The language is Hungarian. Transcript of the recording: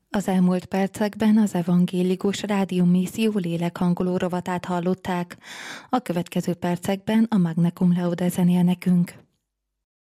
Az elmúlt percekben az evangélikus rádiómisszió lélekhangoló rovatát hallották. A következő percekben a Magna Cum Laude zenél nekünk.